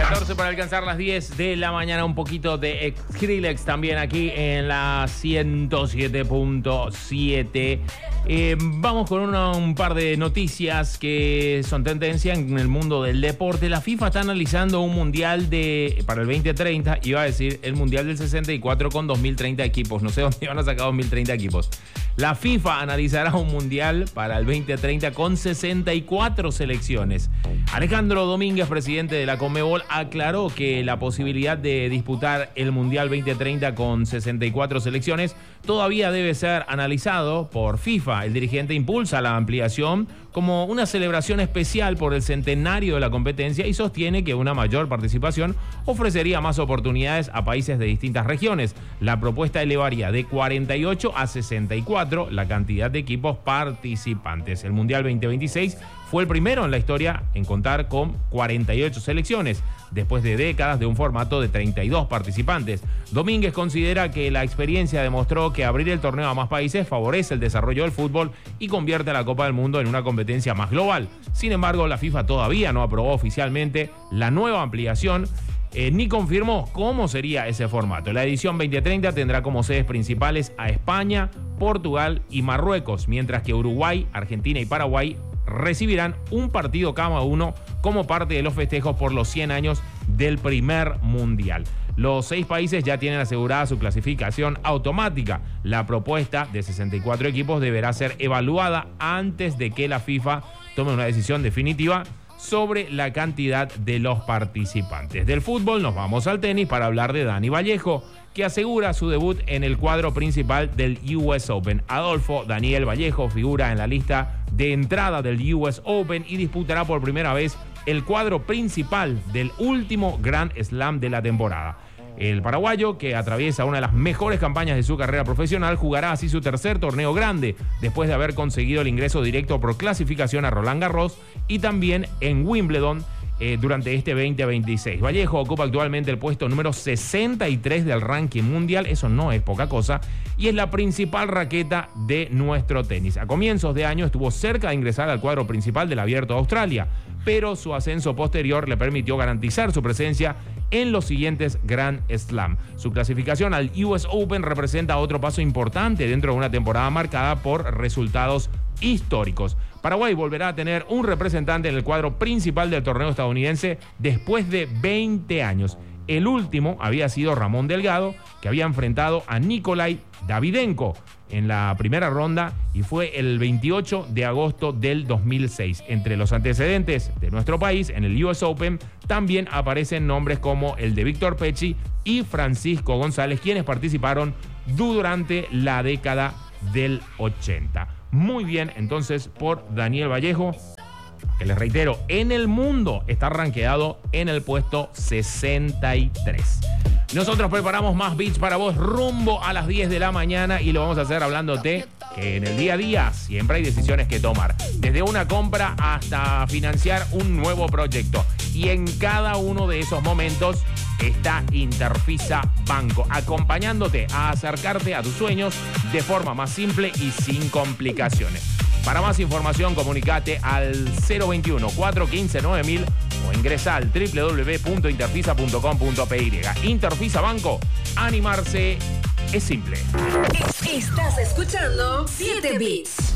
14 para alcanzar las 10 de la mañana. Un poquito de Skrillex también aquí en la 107.7. Vamos con un par de noticias que son tendencia en el mundo del deporte. La FIFA está analizando un mundial para el 2030, iba a decir el mundial del 64 con 2030 equipos. No sé dónde van a sacar 2030 equipos. La FIFA analizará un mundial para el 2030 con 64 selecciones. Alejandro Domínguez, presidente de la Conmebol, aclaró que la posibilidad de disputar el mundial 2030 con 64 selecciones todavía debe ser analizado por FIFA. El dirigente impulsa la ampliación como una celebración especial por el centenario de la competencia y sostiene que una mayor participación ofrecería más oportunidades a países de distintas regiones. La propuesta elevaría de 48 a 64 la cantidad de equipos participantes. El Mundial 2026 fue el primero en la historia en contar con 48 selecciones, después de décadas de un formato de 32 participantes. Domínguez considera que la experiencia demostró que abrir el torneo a más países favorece el desarrollo del fútbol y convierte a la Copa del Mundo en una competencia más global. Sin embargo, la FIFA todavía no aprobó oficialmente la nueva ampliación ni confirmó cómo sería ese formato. La edición 2030 tendrá como sedes principales a España, Portugal y Marruecos, mientras que Uruguay, Argentina y Paraguay recibirán un partido cada uno como parte de los festejos por los 100 años del primer mundial. Los 6 países ya tienen asegurada su clasificación automática. La propuesta de 64 equipos deberá ser evaluada antes de que la FIFA tome una decisión definitiva sobre la cantidad de los participantes. Del fútbol nos vamos al tenis para hablar de Dani Vallejo, que asegura su debut en el cuadro principal del US Open. Adolfo Daniel Vallejo figura en la lista de entrada del US Open y disputará por primera vez el cuadro principal del último Grand Slam de la temporada. El paraguayo, que atraviesa una de las mejores campañas de su carrera profesional, jugará así su tercer torneo grande, después de haber conseguido el ingreso directo por clasificación a Roland Garros y también en Wimbledon durante este 2026. Vallejo ocupa actualmente el puesto número 63 del ranking mundial, eso no es poca cosa, y es la principal raqueta de nuestro tenis. A comienzos de año estuvo cerca de ingresar al cuadro principal del Abierto de Australia, pero su ascenso posterior le permitió garantizar su presencia en los siguientes Grand Slam. Su clasificación al US Open representa otro paso importante dentro de una temporada marcada por resultados históricos. Paraguay volverá a tener un representante en el cuadro principal del torneo estadounidense después de 20 años. El último había sido Ramón Delgado, que había enfrentado a Nikolai Davydenko en la primera ronda y fue el 28 de agosto del 2006. Entre los antecedentes de nuestro país en el US Open también aparecen nombres como el de Víctor Pecci y Francisco González, quienes participaron durante la década del 80. Muy bien, entonces, por Daniel Vallejo, que les reitero, en el mundo está rankeado en el puesto 63. Nosotros preparamos más beats para vos rumbo a las 10 de la mañana y lo vamos a hacer hablándote que en el día a día siempre hay decisiones que tomar. Desde una compra hasta financiar un nuevo proyecto. Y en cada uno de esos momentos está Interfisa Banco, acompañándote a acercarte a tus sueños de forma más simple y sin complicaciones. Para más información, comunicate al 021-415-9000 o ingresa al www.interfisa.com.py. Interfisa Banco, animarse es simple. Estás escuchando 7 Beats.